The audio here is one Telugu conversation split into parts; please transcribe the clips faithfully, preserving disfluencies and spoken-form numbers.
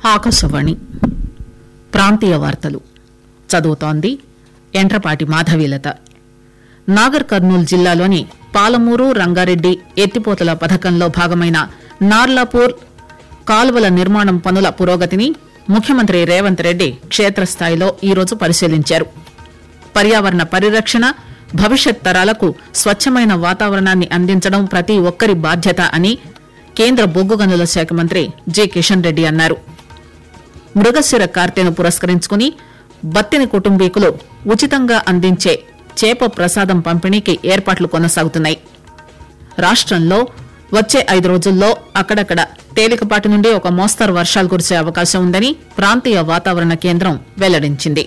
ఆకాశవాణి ప్రాంతీయ వార్తలు చదువుతోంది ఎంట్రపాటి మాధవీలత. నాగర్ కర్నూలు జిల్లాలోని పాలమూరు రంగారెడ్డి ఎత్తిపోతల పథకంలో భాగమైన నార్లాపూర్ కాలువల నిర్మాణం పనుల పురోగతిని ముఖ్యమంత్రి రేవంత్ రెడ్డి క్షేత్రస్థాయిలో ఈరోజు పరిశీలించారు. పర్యావరణ పరిరక్షణ, భవిష్యత్ తరాలకు స్వచ్చమైన వాతావరణాన్ని అందించడం ప్రతి ఒక్కరి బాధ్యత అని కేంద్ర బొగ్గు గనుల శాఖ మంత్రి జి కిషన్ రెడ్డి అన్నారు. మృగశిర కార్తెను పురస్కరించుకుని బత్తిని కుటుంబీకులు ఉచితంగా అందించే చేప ప్రసాదం పంపిణీకి ఏర్పాట్లు కొనసాగుతున్నాయి. రాష్టంలో వచ్చే ఐదు రోజుల్లో అక్కడక్కడ తేలికపాటి నుండి ఒక మోస్తరు వర్షాలు కురిసే అవకాశం ఉందని ప్రాంతీయ వాతావరణ కేంద్రం వెల్లడించింది.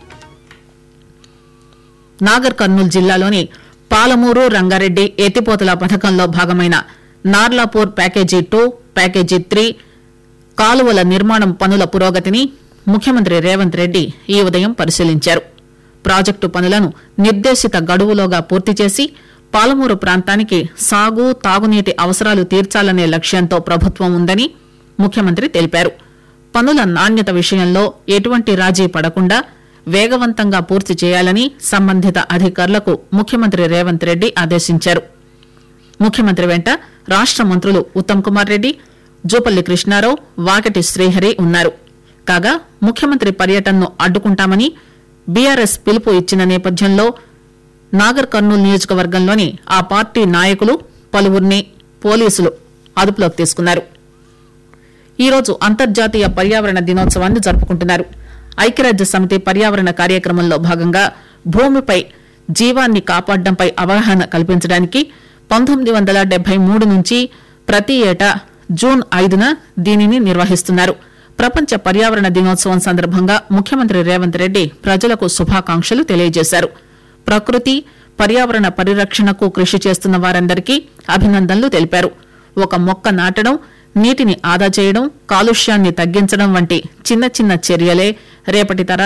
నాగర్ కర్నూలు జిల్లాలోని పాలమూరు రంగారెడ్డి ఎత్తిపోతల పథకంలో భాగమైన Narlapur package two, package three కాలువల నిర్మాణం పనుల పురోగతిని ముఖ్యమంత్రి రేవంత్ రెడ్డి ఈ ఉదయం పరిశీలించారు. ప్రాజెక్టు పనులను నిర్దేశిత గడువులోగా పూర్తి చేసి పాలమూరు ప్రాంతానికి సాగు, తాగునీటి అవసరాలు తీర్చాలనే లక్ష్యంతో ప్రభుత్వం ఉందని ముఖ్యమంత్రి తెలిపారు. పనుల నాణ్యత విషయంలో ఎటువంటి రాజీ పడకుండా వేగవంతంగా పూర్తి చేయాలని సంబంధిత అధికారులకు ముఖ్యమంత్రి రేవంత్ రెడ్డి ఆదేశించారు. ముఖ్యమంత్రి వెంట రాష్ట మంత్రులు ఉత్తమ్ కుమార్ రెడ్డి, జూపల్లి కృష్ణారావు, వాకటి శ్రీహరి ఉన్నారు. కాగా ముఖ్యమంత్రి పర్యటనను అడ్డుకుంటామని బీఆర్ఎస్ పిలుపు ఇచ్చిన నేపథ్యంలో నాగర్ కర్నూలు నియోజకవర్గంలోని ఆ పార్టీ నాయకులు పలువురిని పోలీసులు అదుపులోకి తీసుకున్నారు. ఈరోజు అంతర్జాతీయ పర్యావరణ దినోత్సవాన్ని జరుపుకుంటున్నారు. ఐక్యరాజ్య సమితి పర్యావరణ కార్యక్రమంలో భాగంగా భూమిపై జీవాన్ని కాపాడడంపై అవగాహన కల్పించడానికి పంతొమ్మిది వందల డెబ్బై మూడు నుంచి ప్రతి ఏటా జూన్ ఐదున దీనిని నిర్వహిస్తున్నారు. ప్రపంచ పర్యావరణ దినోత్సవం సందర్భంగా ముఖ్యమంత్రి రేవంత్ రెడ్డి ప్రజలకు శుభాకాంక్షలు తెలియజేశారు. ప్రకృతి, పర్యావరణ పరిరక్షణకు కృషి చేస్తున్న వారందరికీ అభినందనలు తెలిపారు. ఒక మొక్క నాటడం, నీటిని ఆదా చేయడం, కాలుష్యాన్ని తగ్గించడం వంటి చిన్న చిన్న చర్యలే రేపటి తరాల